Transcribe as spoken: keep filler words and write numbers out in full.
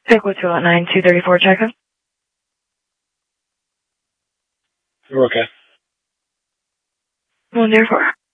Pick with two oh nine, two thirty-four, check-in. We're okay. one zero four.